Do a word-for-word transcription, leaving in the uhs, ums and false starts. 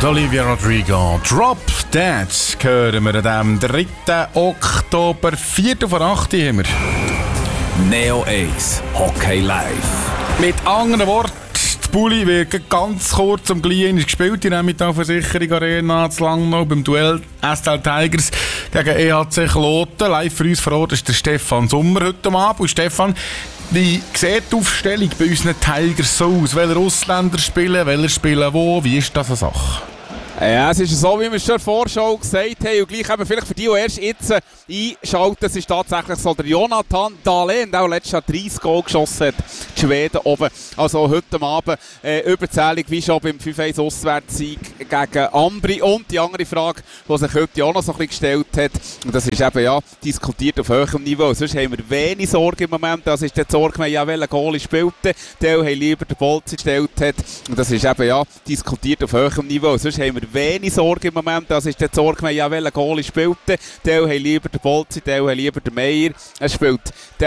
Olivia Rodrigo. Drop Dead hören wir am dritten Oktober, viertel vor acht haben wir. Neo eins Hockey Live. Mit anderen Worten, die Bulli wird ganz kurz um Glien gespielt in der Mittelversicherung Arena zu Langnau beim Duell S L Tigers gegen E H C Kloten. Live für uns vor Ort ist der Stefan Sommer heute Abend. Und Stefan, wie sieht die Aufstellung bei unseren Tigers so aus? Welche Ausländer spielen, welche spielen wo? Wie ist das eine Sache? Ja, es ist so, wie wir schon in der Vorschau gesagt haben, und gleich eben vielleicht für die, die erst jetzt einschalten, es ist tatsächlich so der Jonathan Dahlin, der auch letztes Jahr dreißig Goal geschossen hat, die Schweden oben. Also heute Abend äh, überzählig, wie schon beim fünf eins Auswärtssieg gegen Ambri. Und die andere Frage, die sich heute auch noch so ein bisschen gestellt hat, und das ist eben ja diskutiert auf höherem Niveau. Sonst haben wir wenig Sorge im Moment, das ist die Sorge, wenn ja welcher Goalie spielte, der haben lieber den Bolzi gestellt hat. Und das ist eben ja diskutiert auf höherem Niveau. Sonst haben wir wenig Sorge im Moment, das ist die Sorge, wenn ja welcher Goalie spielte, der haben lieber den Bolzi, der haben lieber den Meier. Er spielt